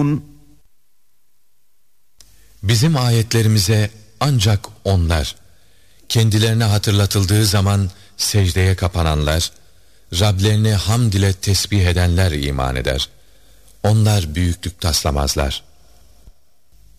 Bizim ayetlerimize ancak onlar, kendilerine hatırlatıldığı zaman secdeye kapananlar, Rablerini hamd ile tesbih edenler iman eder. Onlar büyüklük taslamazlar.